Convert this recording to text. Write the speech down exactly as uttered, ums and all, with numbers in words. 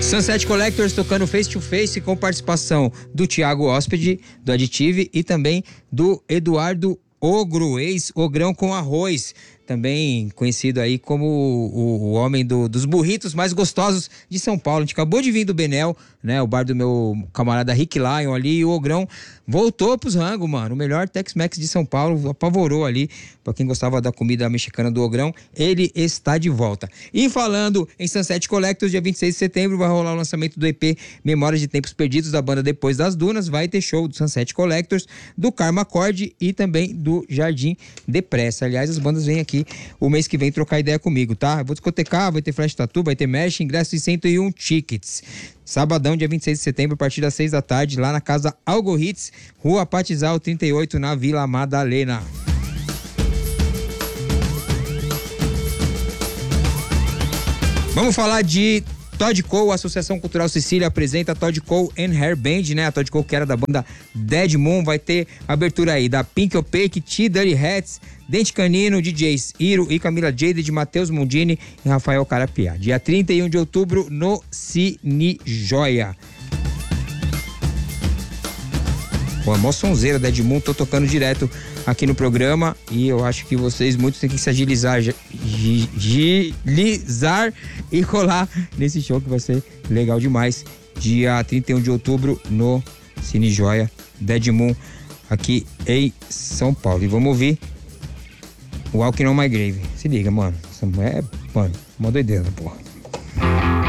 Sunset Collectors tocando Face to Face com participação do Thiago Hóspede, do Additive, e também do Eduardo Ogro, ex-Ogrão com Arroz, também conhecido aí como o, o homem do, dos burritos mais gostosos de São Paulo. A gente acabou de vir do Benel, né? O bar do meu camarada Rick Lion ali, e o Ogrão voltou pros rangos, mano. O melhor Tex-Mex de São Paulo, apavorou ali. Pra quem gostava da comida mexicana do Ogrão, ele está de volta. E falando em Sunset Collectors, dia vinte e seis de setembro vai rolar o lançamento do E P Memórias de Tempos Perdidos da banda Depois das Dunas. Vai ter show do Sunset Collectors, do Karma Cord e também do Jardim Depressa. Aliás, as bandas vêm aqui o mês que vem trocar ideia comigo, tá? Eu vou discotecar, vai ter flash tatu, vai ter mesh, ingressos de cento e um tickets. Sabadão, dia vinte e seis de setembro, a partir das seis da tarde, lá na Casa Algoritz, Rua Patizal trinta e oito, na Vila Madalena. Vamos falar de Todd Cole. A Associação Cultural Sicília apresenta Todd Cole and Hair Band, né? A Todd Cole, que era da banda Dead Moon, vai ter abertura aí da Pink Opaque, T Dirty Hats, Dente Canino, D Js Iro e Camila Jade, de Matheus Mundini e Rafael Carapiá. Dia trinta e um de outubro no Cine Joia. Pô, a mó sonzeira da Dead Moon, tô tocando direto aqui no programa e eu acho que vocês muitos têm que se agilizar, agilizar e colar nesse show que vai ser legal demais. Dia trinta e um de outubro no Cine Joia, Dead Moon, aqui em São Paulo. E vamos ouvir Walking on My Grave. Se liga, mano. Essa mulher é, mano, uma doideira, porra.